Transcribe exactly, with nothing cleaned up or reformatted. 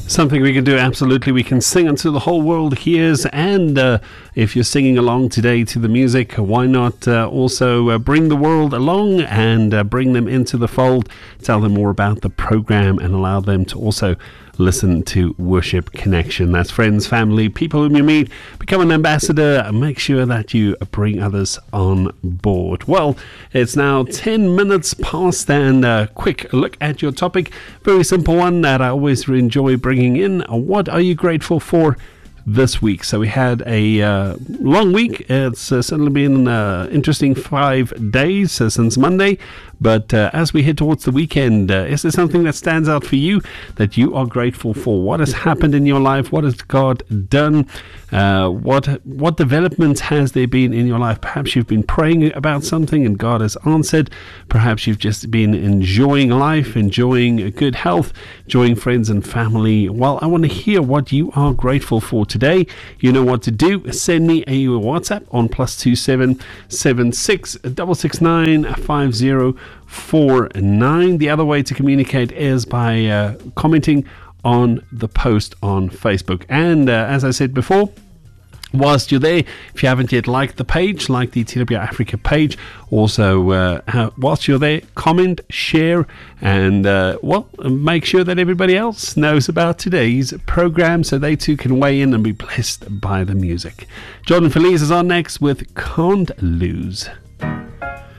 Something we can do, absolutely. We can sing until the whole world hears. And uh, if you're singing along today to the music, why not uh, also uh, bring the world along and uh, bring them into the fold, tell them more about the program and allow them to also listen to Worship Connection. That's friends, family, people whom you meet. Become an ambassador and make sure that you bring others on board. Well, it's now ten minutes past, and a quick look at your topic. Very simple one that I always enjoy bringing in. What are you grateful for this week? So we had a uh, long week. It's uh, certainly been an uh, interesting five days uh, since Monday. But uh, as we head towards the weekend, uh, is there something that stands out for you that you are grateful for? What has happened in your life? What has God done? Uh, what what developments has there been in your life? Perhaps you've been praying about something and God has answered. Perhaps you've just been enjoying life, enjoying good health, enjoying friends and family. Well, I want to hear what you are grateful for today. You know what to do. Send me a WhatsApp on plus two seven seven six double six nine five zero four nine. The other way to communicate is by uh, commenting on the post on Facebook. And uh, as I said before, whilst you're there, if you haven't yet liked the page, like the T W R Africa page, also uh, whilst you're there, comment, share, and uh, well, make sure that everybody else knows about today's program so they too can weigh in and be blessed by the music. Jordan Feliz is on next with Can't Lose.